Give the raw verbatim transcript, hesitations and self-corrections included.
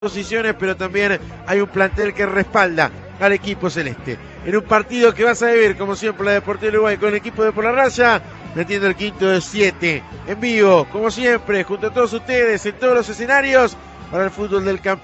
posiciones, pero también hay un plantel que respalda al equipo celeste. En un partido que vas a vivir, como siempre, la Deportiva Uruguay con el equipo de Por la Raya, metiendo el quinto de siete, en vivo, como siempre, junto a todos ustedes, en todos los escenarios, para el fútbol del campeonato.